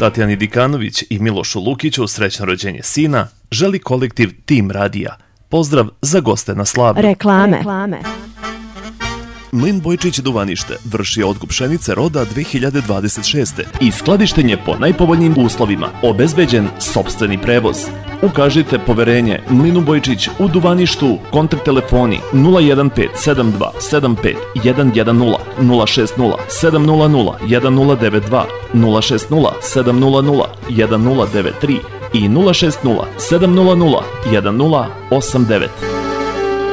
Tatjani Dikanović i Milošu Lukiću srećno rođenje sina želi kolektiv Tim Radija. Pozdrav za goste na slavlju. Reklame. Mlin Bojčić Duvanište vrši otkup pšenice roda 2026. i skladištenje po najpovoljnijim uslovima, obezbeđen sopstveni prevoz. Ukažite poverenje Mlinu Bojčić u Duvaništu, kontakt telefoni 015 72 75 110 060 700 1092 060 700 1093 i 060 700 1089.